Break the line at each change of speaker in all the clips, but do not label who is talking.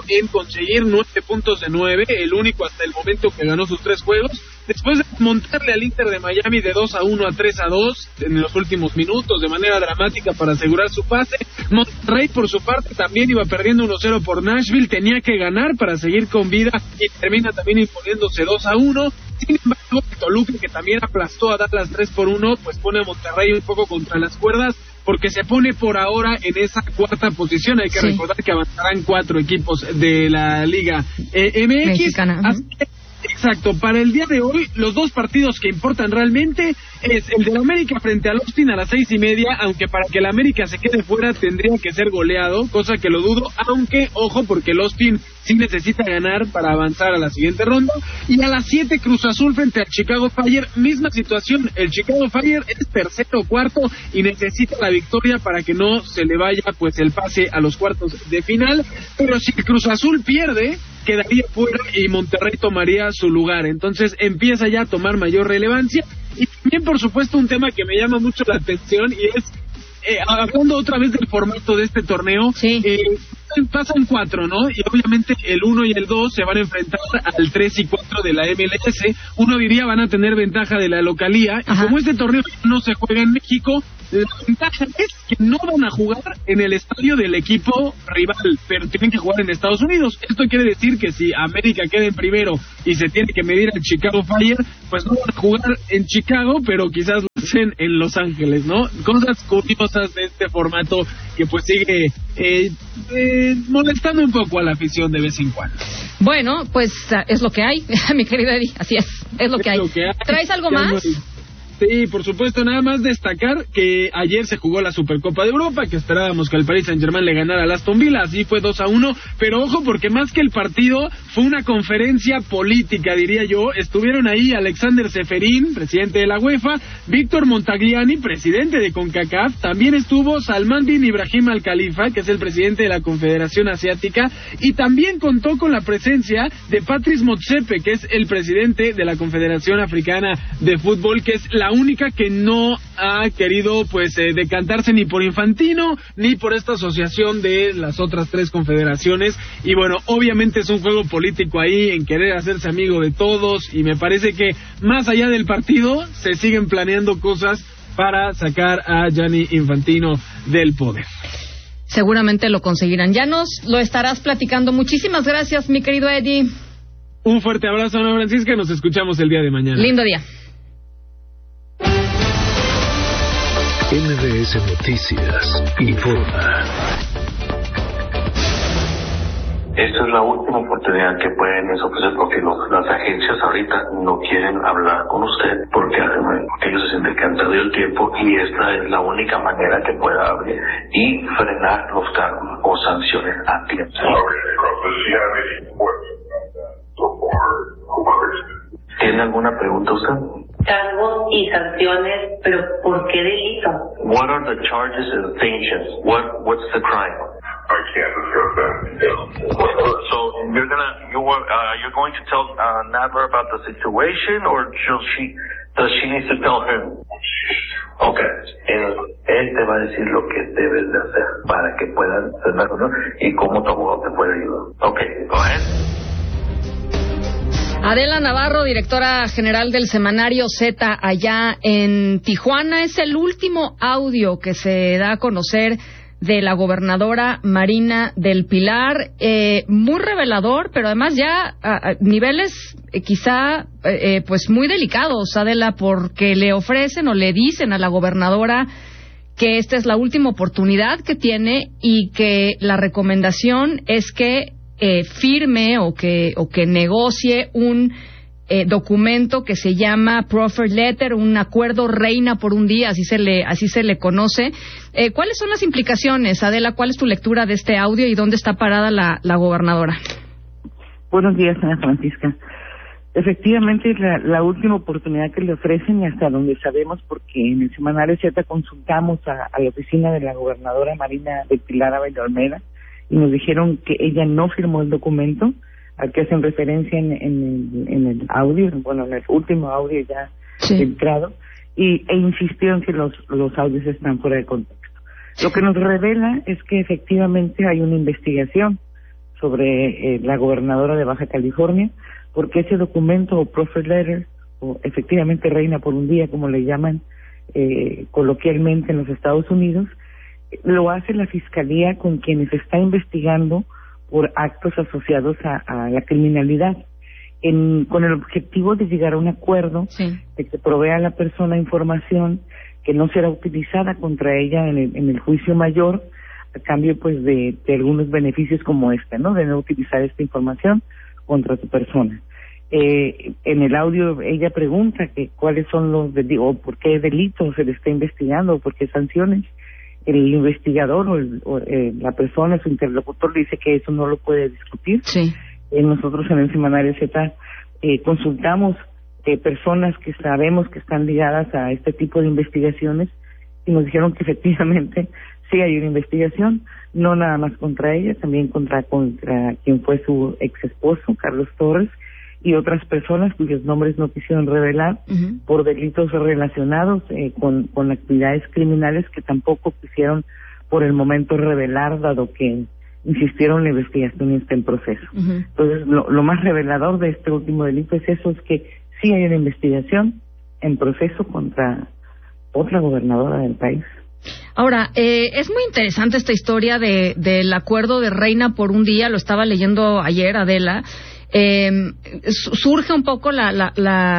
en conseguir 9 puntos de 9, el único hasta el momento que ganó sus 3 juegos, después de montarle al Inter de Miami de 2-1 a 3-2 en los últimos minutos de manera dramática para asegurar su pase. Monterrey, por su parte, también iba perdiendo 1-0 por Nashville, tenía que ganar para seguir con vida y termina también imponiéndose 2-1. Sin embargo, Toluca, que también aplastó a Dallas 3-1, pues pone a Monterrey un poco contra las cuerdas, porque se pone por ahora en esa cuarta posición. Hay que recordar que avanzarán 4 equipos de la Liga MX.
Mexicana.
Exacto, para el día de hoy, los 2 partidos que importan realmente es el del América frente al Austin a las 6:30, aunque para que el América se quede fuera tendría que ser goleado, cosa que lo dudo, aunque, ojo, porque el Austin sí necesita ganar para avanzar a la siguiente ronda. Y a las 7, Cruz Azul frente al Chicago Fire, misma situación, el Chicago Fire es tercero o cuarto y necesita la victoria para que no se le vaya pues el pase a los cuartos de final, pero si Cruz Azul pierde, quedaría fuera y Monterrey tomaría su lugar, entonces empieza ya a tomar mayor relevancia. Y también, por supuesto, un tema que me llama mucho la atención y es, hablando otra vez del formato de este torneo, pasan 4, ¿no? Y obviamente el 1 y el 2 se van a enfrentar al 3 y 4 de la MLS. Uno diría van a tener ventaja de la localía. Y como este torneo no se juega en México, la ventaja es que no van a jugar en el estadio del equipo rival, pero tienen que jugar en Estados Unidos. Esto quiere decir que si América queda en primero y se tiene que medir al Chicago Fire, pues no van a jugar en Chicago, pero quizás lo hacen en Los Ángeles, ¿no? Cosas curiosas de este formato que pues sigue molestando un poco a la afición de vez en cuando.
Bueno, pues es lo que hay, mi querido Eddie, así es lo que hay. ¿Traes algo más?
Sí, por supuesto, nada más destacar que ayer se jugó la Supercopa de Europa, que esperábamos que el Paris Saint-Germain le ganara al Aston Villa, así fue 2-1, pero ojo, porque más que el partido, fue una conferencia política, diría yo. Estuvieron ahí Alexander Ceferín, presidente de la UEFA, Víctor Montagliani, presidente de CONCACAF, también estuvo Salman bin Ibrahim Al Khalifa, que es el presidente de la Confederación Asiática, y también contó con la presencia de Patrice Motsepe, que es el presidente de la Confederación Africana de Fútbol, que es la única que no ha querido pues decantarse ni por Infantino ni por esta asociación de las otras 3 confederaciones. Y bueno, obviamente es un juego político ahí en querer hacerse amigo de todos, y me parece que más allá del partido se siguen planeando cosas para sacar a Gianni Infantino del poder.
Seguramente lo conseguirán. Ya nos lo estarás platicando. Muchísimas gracias, mi querido Eddie.
Un fuerte abrazo, Ana Francisca, nos escuchamos el día de mañana.
Lindo día.
MBS Noticias informa.
Esta es la última oportunidad que pueden ofrecer, porque las agencias ahorita no quieren hablar con usted porque ellos se sienten que han perdido el tiempo, y esta es la única manera que pueda abrir y frenar los cargos o sanciones a tiempo. ¿Tiene alguna pregunta usted?
Cargos y sanciones, pero ¿por qué delito?
What are the charges and sanctions? What's the crime?
I can't discuss that.
So you're going to tell Nadler about the situation, or does she need to tell him? Okay. Él te va a decir lo que debes de hacer para que puedan hacerlo, ¿no? Y cómo tu abogado te puede ayudar. Okay, go ahead.
Adela Navarro, directora general del semanario Z allá en Tijuana. Es el último audio que se da a conocer de la gobernadora Marina del Pilar, muy revelador, pero además ya a niveles quizá pues muy delicados, Adela, porque le ofrecen o le dicen a la gobernadora que esta es la última oportunidad que tiene y que la recomendación es que firme o que negocie un documento que se llama Proffered Letter, un acuerdo reina por un día, así se le conoce. ¿Cuáles son las implicaciones, Adela? ¿Cuál es tu lectura de este audio y dónde está parada la gobernadora?
Buenos días, Ana Francisca. Efectivamente, es la última oportunidad que le ofrecen, y hasta donde sabemos, porque en el semanario Z consultamos a la oficina de la gobernadora Marina del Pilar Ávila Olmeda, y nos dijeron que ella no firmó el documento al que hacen referencia en el audio, bueno, en el último audio ya filtrado, e insistió en que los audios están fuera de contexto. Lo que nos revela es que efectivamente hay una investigación sobre la gobernadora de Baja California, porque ese documento o proffer letter, o efectivamente reina por un día, como le llaman coloquialmente en los Estados Unidos, lo hace la Fiscalía con quienes está investigando por actos asociados a la criminalidad, con el objetivo de llegar a un acuerdo, sí, de que provea a la persona información que no será utilizada contra ella en el juicio mayor, a cambio pues de algunos beneficios como ¿no? De no utilizar esta información contra tu persona. En el audio ella pregunta que cuáles son los o por qué delitos se le está investigando, o por qué sanciones. El investigador o la persona, su interlocutor, dice que eso no lo puede discutir. Sí. Nosotros en el Semanario Z consultamos personas que sabemos que están ligadas a este tipo de investigaciones y nos dijeron que efectivamente sí hay una investigación, no nada más contra ella, también contra quien fue su ex esposo, Carlos Torres, y otras personas cuyos nombres no quisieron revelar por delitos relacionados con actividades criminales que tampoco quisieron por el momento revelar, dado que insistieron la investigación está en proceso. Entonces, lo más revelador de este último delito es eso, es que sí hay una investigación en proceso contra otra gobernadora del país.
Ahora, es muy interesante esta historia del acuerdo de reina por un día, lo estaba leyendo ayer, Adela. Surge un poco la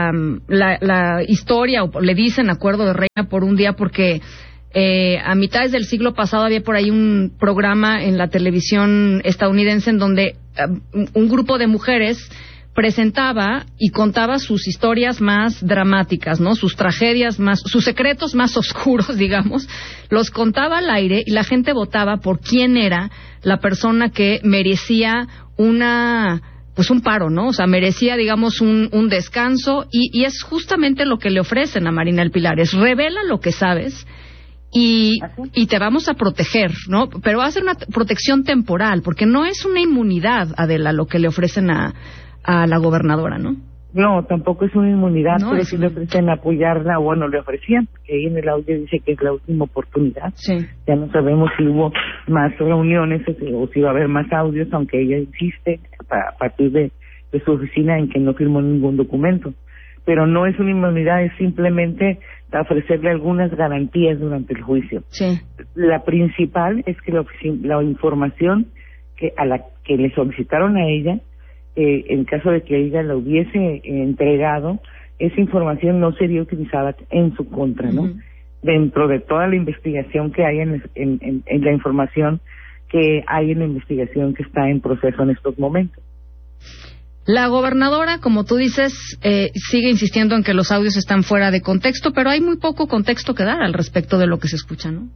historia, o le dicen acuerdo de reina por un día, porque a mitades del siglo pasado había por ahí un programa en la televisión estadounidense en donde un grupo de mujeres presentaba y contaba sus historias más dramáticas, ¿no? Sus tragedias sus secretos más oscuros, digamos, los contaba al aire y la gente votaba por quién era la persona que merecía un paro, ¿no? O sea, merecía, digamos, un descanso, y es justamente lo que le ofrecen a Marina del Pilar, es revela lo que sabes y te vamos a proteger, ¿no? Pero va a ser una protección temporal, porque no es una inmunidad, Adela, lo que le ofrecen a la gobernadora, ¿no?
No, tampoco es una inmunidad, no, pero sí le ofrecen apoyarla, bueno, le ofrecían, porque ahí en el audio dice que es la última oportunidad. Sí. Ya no sabemos si hubo más reuniones o si va a haber más audios, aunque ella insiste a partir de su oficina en que no firmó ningún documento. Pero no es una inmunidad, es simplemente ofrecerle algunas garantías durante el juicio. Sí. La principal es que la información a la que le solicitaron a ella, en caso de que ella la hubiese entregado, esa información no sería utilizada en su contra, ¿no? Dentro de toda la investigación que hay en la información que hay en la investigación que está en proceso en estos momentos.
La gobernadora, como tú dices, sigue insistiendo en que los audios están fuera de contexto, pero hay muy poco contexto que dar al respecto de lo que se escucha, ¿no?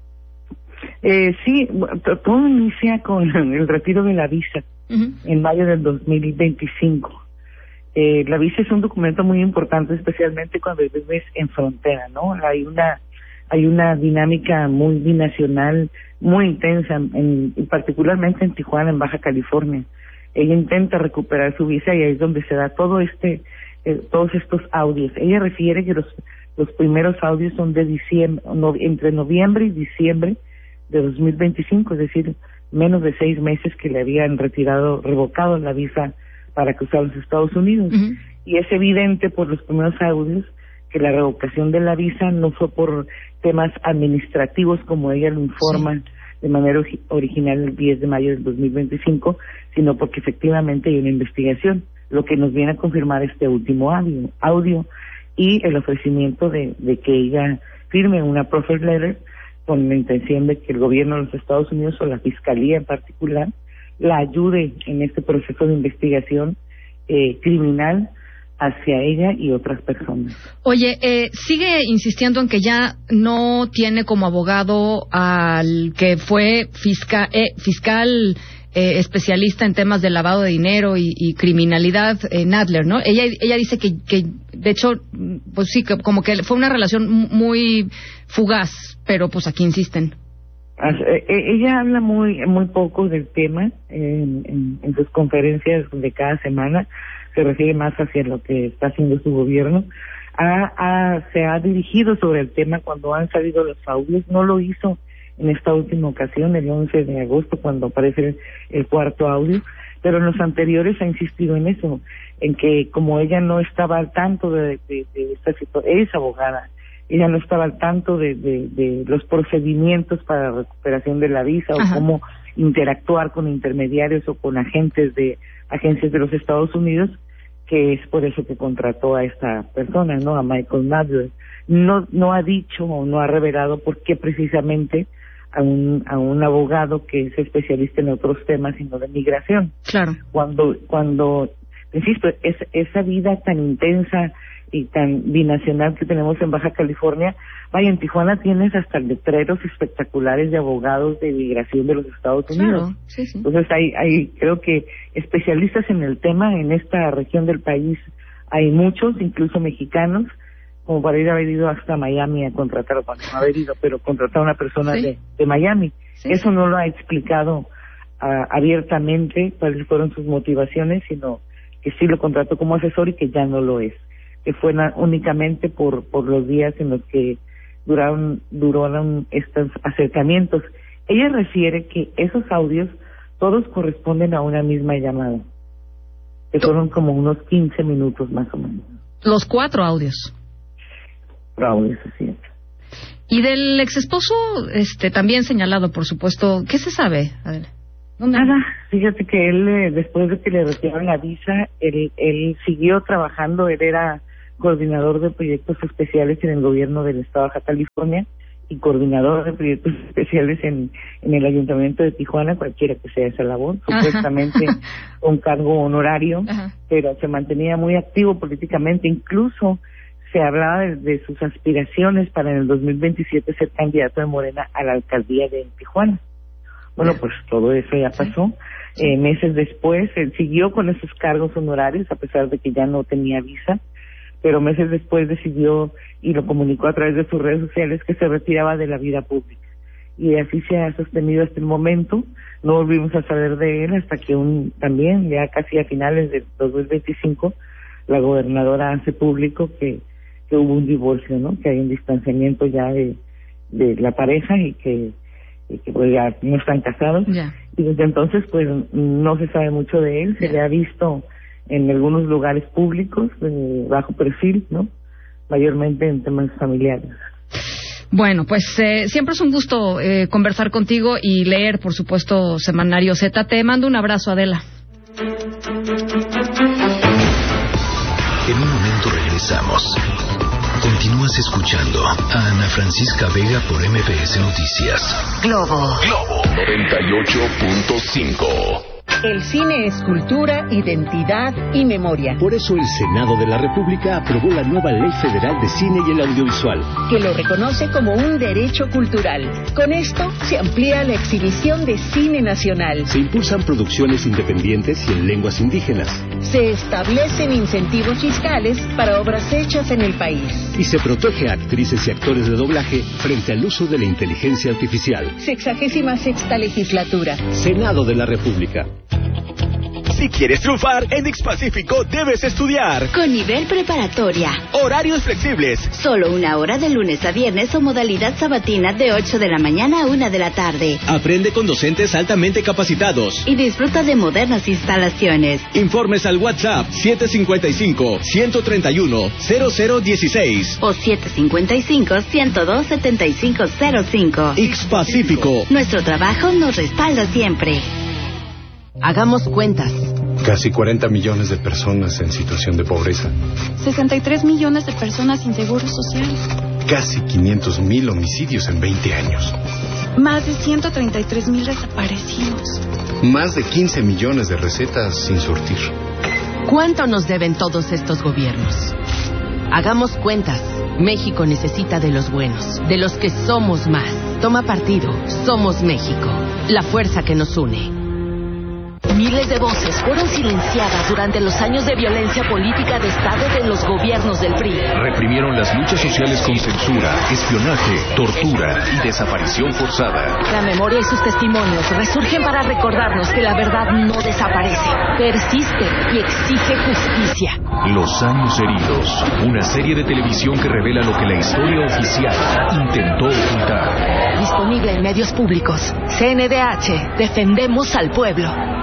Sí, todo inicia con el retiro de la visa en mayo del 2025. La visa es un documento muy importante, especialmente cuando vives en frontera, ¿no? Hay una dinámica muy binacional, muy intensa, particularmente en Tijuana, en Baja California. Ella intenta recuperar su visa y ahí es donde se da todos estos audios. Ella refiere que los primeros audios son de entre noviembre y diciembre de 2025, es decir, menos de 6 meses que le habían revocado la visa para cruzar los Estados Unidos. Y es evidente por los primeros audios que la revocación de la visa no fue por temas administrativos, como ella lo informa de manera original el 10 de mayo del 2025, sino porque efectivamente hay una investigación, lo que nos viene a confirmar este último audio y el ofrecimiento de que ella firme una proffer letter con la intención de que el gobierno de los Estados Unidos o la Fiscalía en particular la ayude en este proceso de investigación criminal hacia ella y otras personas.
Oye, sigue insistiendo en que ya no tiene como abogado al que fue fiscal especialista en temas de lavado de dinero y criminalidad, Nadler, ¿no? Ella dice que de hecho, pues sí, que como que fue una relación muy fugaz, pero pues aquí insisten.
Ella habla muy poco del tema en sus conferencias de cada semana. Se refiere más hacia lo que está haciendo su gobierno. Se ha dirigido sobre el tema cuando han salido los audios. No lo hizo en esta última ocasión, el 11 de agosto, cuando aparece el cuarto audio, pero en los anteriores ha insistido en eso, en que como ella no estaba al tanto de esta situación, es abogada, ella no estaba al tanto de los procedimientos para la recuperación de la visa, o cómo interactuar con intermediarios o con agencias de los Estados Unidos, que es por eso que contrató a esta persona, ¿no? A Michael Nadler. No ha dicho o no ha revelado por qué precisamente a un abogado que es especialista en otros temas y no de migración.
Claro.
Cuando insisto, esa vida tan intensa y tan binacional que tenemos en Baja California, vaya, en Tijuana tienes hasta letreros espectaculares de abogados de migración de los Estados Unidos.
Claro, sí.
Entonces hay creo que especialistas en el tema en esta región del país, hay muchos, incluso mexicanos, como para haber ido hasta Miami a contratar, bueno, no haber ido, pero contratar a una persona de Miami. Sí. Eso no lo ha explicado abiertamente cuáles fueron sus motivaciones, sino que sí lo contrató como asesor y que ya no lo es, que fue únicamente por los días en los que duraron estos acercamientos. Ella refiere que esos audios todos corresponden a una misma llamada, que fueron como unos 15 minutos más o menos.
Los 4 audios.
Audios, así es.
Y del ex esposo, también señalado, por supuesto, ¿qué se sabe?
Nada, fíjate que él, después de que le retiraron la visa, él siguió trabajando. Él era coordinador de proyectos especiales en el gobierno del estado de Baja California y coordinador de proyectos especiales en el ayuntamiento de Tijuana, cualquiera que sea esa labor, supuestamente un cargo honorario, pero se mantenía muy activo políticamente. Incluso se hablaba de sus aspiraciones para en el 2027 ser candidato de Morena a la alcaldía de Tijuana. Bueno, pues todo eso ya pasó. Meses después, él siguió con esos cargos honorarios, a pesar de que ya no tenía visa, pero meses después decidió, y lo comunicó a través de sus redes sociales, que se retiraba de la vida pública. Y así se ha sostenido hasta el momento. No volvimos a saber de él hasta que también, ya casi a finales del 2025, la gobernadora hace público que hubo un divorcio, ¿no? Que hay un distanciamiento ya de la pareja y que pues ya no están casados. Y desde entonces pues no se sabe mucho de él. Se le ha visto en algunos lugares públicos de bajo perfil, ¿no? Mayormente en temas familiares.
Bueno, pues siempre es un gusto conversar contigo y leer, por supuesto, Semanario Z. Te mando un abrazo, Adela.
En un momento regresamos. Continúas escuchando a Ana Francisca Vega por MBS Noticias.
Globo
98.5.
El cine es cultura, identidad y memoria.
Por eso el Senado de la República aprobó la nueva Ley Federal de Cine y el Audiovisual,
que lo reconoce como un derecho cultural. Con esto se amplía la exhibición de cine nacional.
Se impulsan producciones independientes y en lenguas indígenas.
Se establecen incentivos fiscales para obras hechas en el país.
Y se protege a actrices y actores de doblaje frente al uso de la inteligencia artificial.
66ª legislatura.
Senado de la República.
Si quieres triunfar, en Ix-Pacífico debes estudiar.
Con nivel preparatoria.
Horarios flexibles.
Solo 1 hora de lunes a viernes o modalidad sabatina de 8 de la mañana a 1 de la tarde.
Aprende con docentes altamente capacitados.
Y disfruta de modernas instalaciones.
Informes al WhatsApp 755-131-0016
o 755-102-7505.
Ix-Pacífico.
Nuestro trabajo nos respalda siempre.
Hagamos cuentas.
Casi 40 millones de personas en situación de pobreza.
63 millones de personas sin seguro social.
Casi 500,000 homicidios en 20 años.
Más de 133,000 desaparecidos.
Más de 15 millones de recetas sin surtir.
¿Cuánto nos deben todos estos gobiernos? Hagamos cuentas. México necesita de los buenos, de los que somos más. Toma partido. Somos México. La fuerza que nos une. Miles de voces fueron silenciadas durante los años de violencia política de Estado de los gobiernos del PRI.
Reprimieron las luchas sociales con censura, espionaje, tortura y desaparición forzada.
La memoria y sus testimonios resurgen para recordarnos que la verdad no desaparece, persiste y exige justicia.
Los años heridos, una serie de televisión que revela lo que la historia oficial intentó ocultar.
Disponible en medios públicos. CNDH, defendemos al pueblo.
En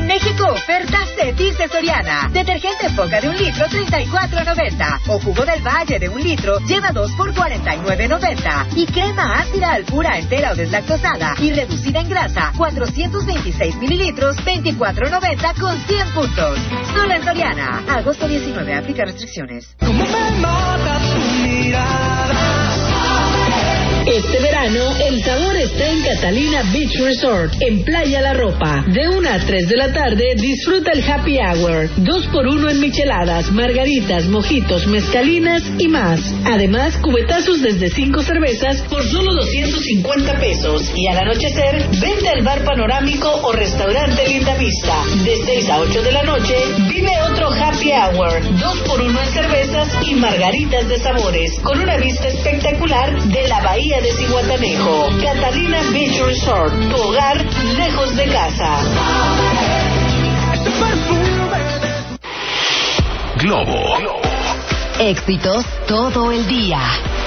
México, oferta Cetis de Soriana. Detergente en boca de 1 litro, $34.90. O jugo del Valle de 1 litro, lleva 2 por $49.90. Y crema ácida Alpura entera o deslactosada y reducida en grasa, 426 mililitros, $24.90 con 100 puntos. Solo en Soriana. Agosto 19, aplica restricciones.
¿Cómo me mata tu mirada?
Este verano, el sabor está en Catalina Beach Resort, en Playa La Ropa. De 1 a 3 de la tarde, disfruta el Happy Hour. 2x1 en micheladas, margaritas, mojitos, mezcalinas y más. Además, cubetazos desde 5 cervezas por solo 250 pesos. Y al anochecer, vente al bar panorámico o restaurante Linda Vista. De 6 a 8 de la noche, vive otro Happy Hour. 2x1 en cervezas y margaritas de sabores, con una vista espectacular de la bahía de Zihuatanejo. Catalina Beach Resort, tu hogar lejos de casa.
Globo.
Éxitos todo el día.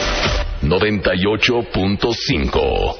98.5.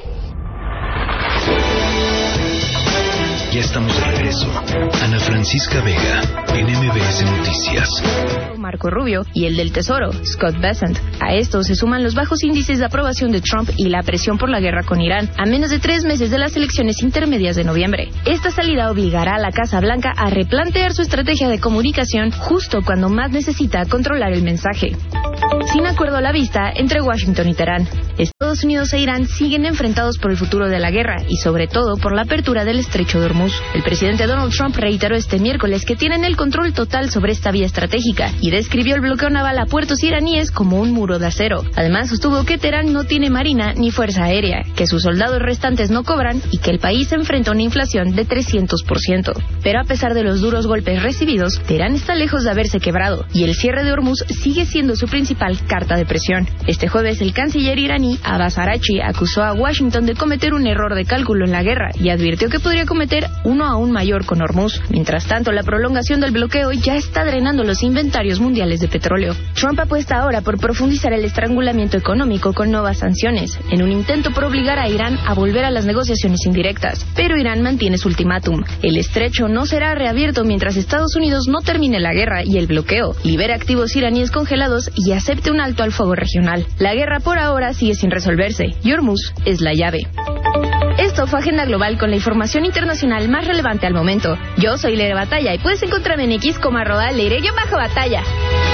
Ya estamos de regreso. Ana Francisca Vega, en MBS Noticias.
Marco Rubio y el del Tesoro, Scott Bessent. A esto se suman los bajos índices de aprobación de Trump y la presión por la guerra con Irán, a menos de 3 meses de las elecciones intermedias de noviembre. Esta salida obligará a la Casa Blanca a replantear su estrategia de comunicación justo cuando más necesita controlar el mensaje. Sin acuerdo a la vista entre Washington y Teherán, Estados Unidos e Irán siguen enfrentados por el futuro de la guerra y sobre todo por la apertura del estrecho de Hormuz. El presidente Donald Trump reiteró este miércoles que tienen el control total sobre esta vía estratégica y describió el bloqueo naval a puertos iraníes como un muro de acero. Además, sostuvo que Teherán no tiene marina ni fuerza aérea, que sus soldados restantes no cobran y que el país enfrenta una inflación de 300%. Pero a pesar de los duros golpes recibidos, Teherán está lejos de haberse quebrado y el cierre de Hormuz sigue siendo su principal carta de presión. Este jueves, el canciller iraní Abbas Araghchi acusó a Washington de cometer un error de cálculo en la guerra y advirtió que podría cometer uno aún mayor con Hormuz. Mientras tanto, la prolongación del bloqueo ya está drenando los inventarios mundiales de petróleo. Trump apuesta ahora por profundizar el estrangulamiento económico con nuevas sanciones, en un intento por obligar a Irán a volver a las negociaciones indirectas. Pero Irán mantiene su ultimátum. El estrecho no será reabierto mientras Estados Unidos no termine la guerra y el bloqueo, libere activos iraníes congelados y acepte un alto al fuego regional. La guerra por ahora sigue sin resolverse y Hormuz es la llave. Esto fue Agenda Global con la información internacional más relevante al momento. Yo soy Leire Batalla y puedes encontrarme en X como @Leire_Batalla.